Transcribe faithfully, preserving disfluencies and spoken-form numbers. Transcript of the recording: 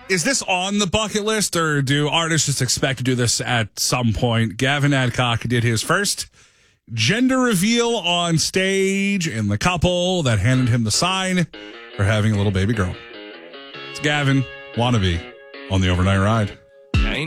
Is this on the bucket list, or do artists just expect to do this at some point? Gavin Adcock did his first gender reveal on stage, and the couple that handed him the sign for having a little baby girl. It's Gavin Wannabe on the Overnight Ride.